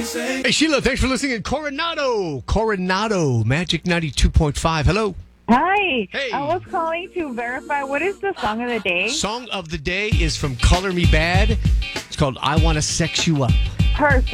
Hey, Sheila, thanks for listening in Coronado, Magic 92.5. Hello. Hi. Hey. I was calling to verify what is the song of the day? Song of the day is from Color Me Bad. It's called I Want to Sex You Up. Perfect.